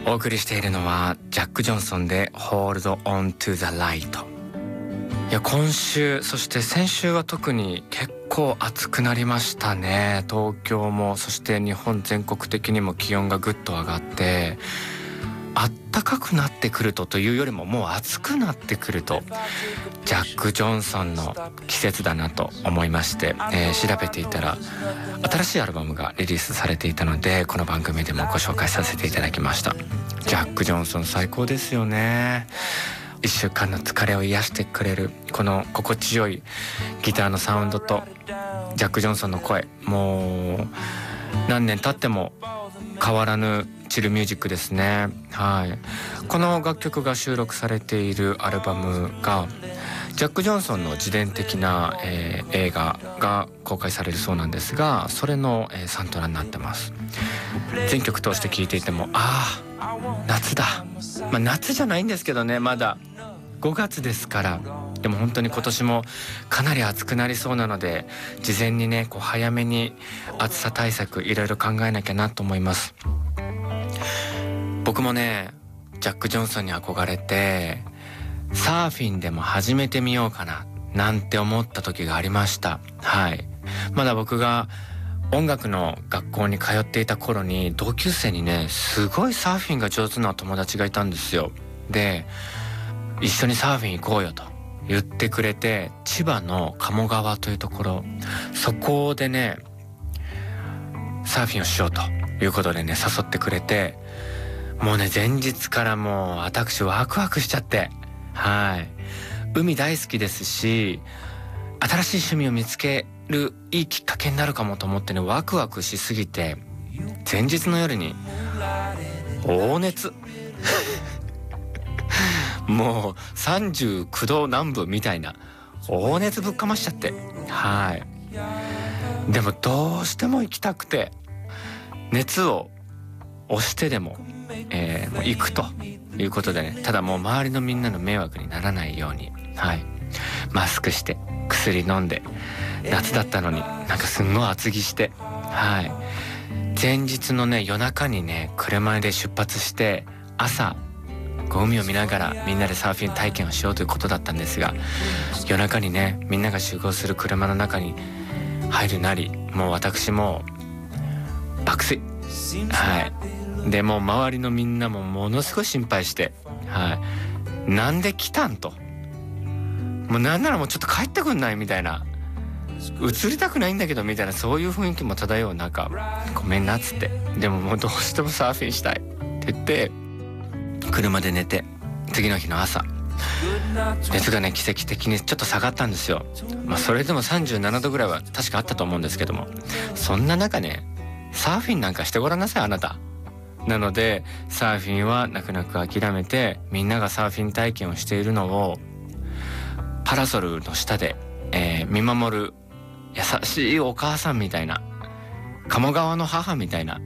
お送りしているのはジャック・ジョンソンで Hold On To The Light。 いや、今週そして先週は特に結構暑くなりましたね。東京もそして日本全国的にも気温がぐっと上がって、暖かくなってくるというよりももう暑くなってくるとジャック・ジョンソンの季節だなと思いまして、調べていたら新しいアルバムがリリースされていたので、この番組でもご紹介させていただきました。ジャック・ジョンソン最高ですよね。1週間の疲れを癒してくれるこの心地よいギターのサウンドとジャック・ジョンソンの声、もう何年経っても変わらぬチルミュージックですね。はい。この楽曲が収録されているアルバムがジャック・ジョンソンの自伝的な、映画が公開されるそうなんですが、それの、サントラになってます。全曲通して聴いていても、夏だ、夏じゃないんですけどね、まだ5月ですから。でも本当に今年もかなり暑くなりそうなので、事前にね早めに暑さ対策いろいろ考えなきゃなと思います。僕もねジャック・ジョンソンに憧れてサーフィンでも始めてみようかななんて思った時がありました。はい。まだ僕が音楽の学校に通っていた頃に同級生にねすごいサーフィンが上手な友達がいたんですよ。で、一緒にサーフィン行こうよと言ってくれて、千葉の鴨川というところ、そこでねサーフィンをしようということでね誘ってくれて、もうね前日からもう私ワクワクしちゃって、はい。海大好きですし、新しい趣味を見つけるいいきっかけになるかもと思ってねワクワクしすぎて、前日の夜に大熱もう39度南部みたいな大熱ぶっかましちゃって、はい。でもどうしても行きたくて、熱を押してでも、もう行くということでね、ただもう周りのみんなの迷惑にならないように、はい、マスクして薬飲んで、夏だったのになんかすんごい厚着して、はい。前日のね夜中にね車で出発して、朝海を見ながらみんなでサーフィン体験をしようということだったんですが、夜中にねみんなが集合する車の中に入るなり、もう私も爆睡、はい。でもう周りのみんなもものすごい心配して、はい。なんで来たんと、もうなんならもうちょっと帰ってくんないみたいな、映りたくないんだけどみたいな、そういう雰囲気も漂う中、ごめんなっつって、でももうどうしてもサーフィンしたいって言って車で寝て、次の日の朝熱がね奇跡的にちょっと下がったんですよ。それでも37度ぐらいは確かあったと思うんですけども、そんな中ねサーフィンなんかしてごらんなさいあなた。なのでサーフィンは泣く泣く諦めて、みんながサーフィン体験をしているのをパラソルの下で、見守る優しいお母さんみたいな、鴨川の母みたいな